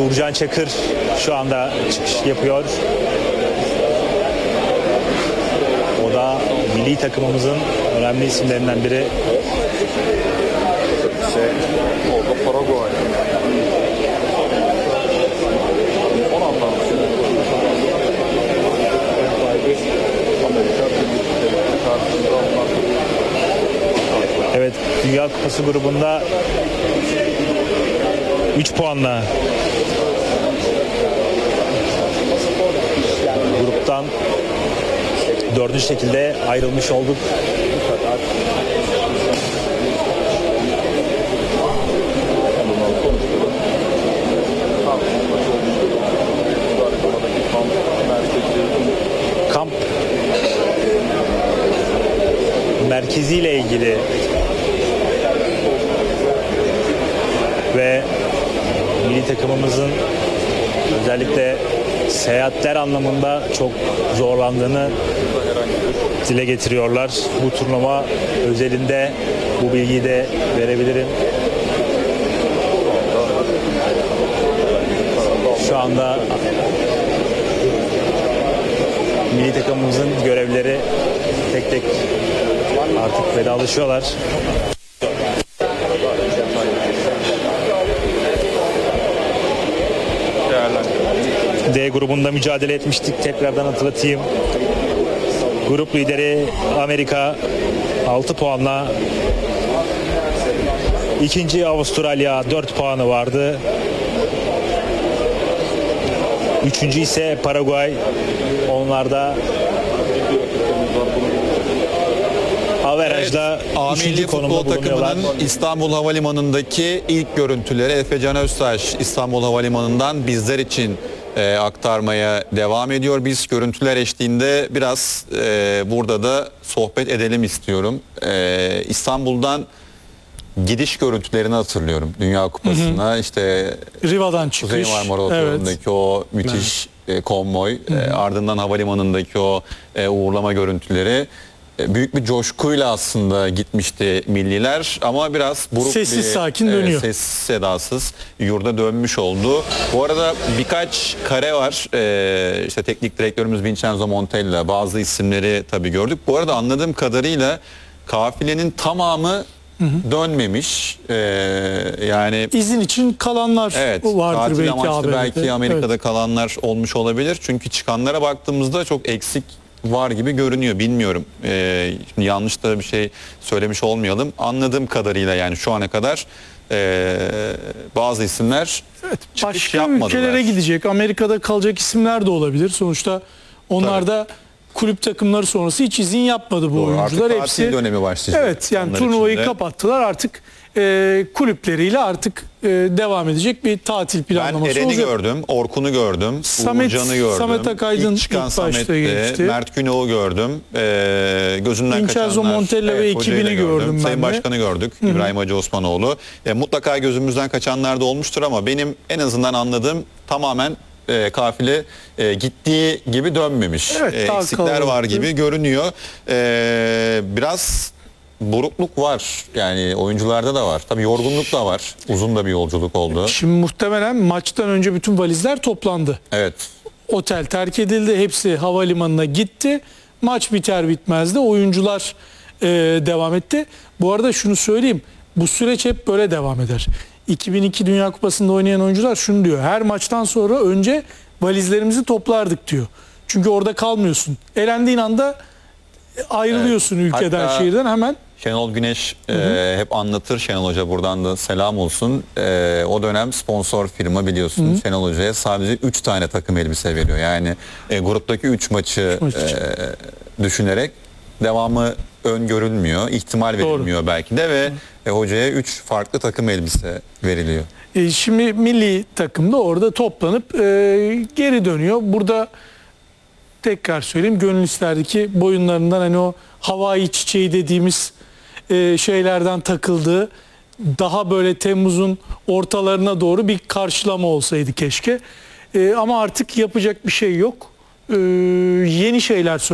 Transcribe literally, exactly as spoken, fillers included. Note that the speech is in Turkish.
Uğurcan Çakır şu anda çıkış yapıyor. O da milli takımımızın önemli isimlerinden biri. Şey, orada Paraguay. on anlamışsın. Amerika Birleşik Devletleri karşısında onlar. Evet, Dünya Kupası grubunda üç puanla gruptan dördüncü şekilde ayrılmış olduk. Kamp merkeziyle ilgili ve milli takımımızın özellikle seyahatler anlamında çok zorlandığını dile getiriyorlar. Bu turnuva özelinde bu bilgiyi de verebilirim. Şu anda milli takımımızın görevlileri tek tek artık vedalaşıyorlar. D grubunda mücadele etmiştik. Tekrardan hatırlatayım. Grup lideri Amerika altı puanla. İkinci Avustralya dört puanı vardı. Üçüncü ise Paraguay. Onlar da averajla A üçüncü milli konumda futbol bulunuyorlar. takımının İstanbul Havalimanı'ndaki ilk görüntüleri Efecan Öztaş İstanbul Havalimanı'ndan bizler için e, aktarmaya devam ediyor. Biz görüntüler eşliğinde biraz e, burada da sohbet edelim istiyorum. E, İstanbul'dan gidiş görüntülerini hatırlıyorum. Dünya Kupası'na hı hı. işte Riva'dan çıkış. Kuzey Marmara Otoyolu'ndaki evet. o müthiş evet. e, konvoy, hı hı. E, ardından havalimanındaki o e, uğurlama görüntüleri. Büyük bir coşkuyla aslında gitmişti milliler ama biraz buruk sessiz bir, sakin dönüyor. E, sessiz sedasız yurda dönmüş oldu. Bu arada birkaç kare var. E, işte teknik direktörümüz Vincenzo Montella, bazı isimleri tabii gördük. Bu arada anladığım kadarıyla kafilenin tamamı hı hı. dönmemiş. E, yani izin için kalanlar evet, vardır belki amaçlı belki Amerika'da evet. kalanlar olmuş olabilir. Çünkü çıkanlara baktığımızda çok eksik var gibi görünüyor. Bilmiyorum. Ee, yanlış da bir şey söylemiş olmayalım. Anladığım kadarıyla yani şu ana kadar e, bazı isimler evet, çıkış başka yapmadılar. ülkelere gidecek. Amerika'da kalacak isimler de olabilir. Sonuçta onlar Tabii. da kulüp takımları sonrası hiç izin yapmadı bu Doğru, oyuncular. Artık hepsi dönemi başlayacak. Evet, yani turnuvayı içinde. kapattılar. Artık e, kulüpleriyle artık e, devam edecek bir tatil planlaması Ben Eren'i olacak. gördüm, Orkun'u gördüm, Samet, Uğurcan'ı gördüm. Samet Akaydın ilk çıkan ilk başta Samet'ti, geçti. Mert Günok'u gördüm. E, gözünden Vincenzo kaçanlar. Montella evet, ve ekibini gördüm ben Sayın de. Başkan'ı gördük. Hı -hı. İbrahim Hacı Osmanoğlu. E, mutlaka gözümüzden kaçanlar da olmuştur ama benim en azından anladığım tamamen E, kafile e, gittiği gibi dönmemiş. Evet, e, eksikler var gibi görünüyor. E, biraz burukluk var. Yani oyuncularda da var. Tabii yorgunluk da var. Uzun da bir yolculuk oldu. Şimdi muhtemelen maçtan önce bütün valizler toplandı. Evet. Otel terk edildi. Hepsi havalimanına gitti. Maç biter bitmez de oyuncular e, devam etti. Bu arada şunu söyleyeyim. Bu süreç hep böyle devam eder. iki bin iki Dünya Kupası'nda oynayan oyuncular şunu diyor. Her maçtan sonra önce valizlerimizi toplardık diyor. Çünkü orada kalmıyorsun. Elendiğin anda ayrılıyorsun evet. ülkeden, Hatta şehirden hemen. Şenol Güneş hı hı. E, hep anlatır. Şenol Hoca buradan da selam olsun. E, o dönem sponsor firma biliyorsun. Hı hı. Şenol Hoca'ya sadece üç tane takım elbise veriyor. Yani e, gruptaki üç maçı maç e, düşünerek devamı öngörülmüyor. İhtimal verilmiyor Doğru. belki de ve e, hocaya üç farklı takım elbise veriliyor. E, şimdi milli takımda orada toplanıp e, geri dönüyor. Burada tekrar söyleyeyim, gönül isterdi ki boyunlarından hani o havai çiçeği dediğimiz e, şeylerden takıldığı, daha böyle Temmuz'un ortalarına doğru bir karşılama olsaydı keşke. E, ama artık yapacak bir şey yok. E, yeni şeyler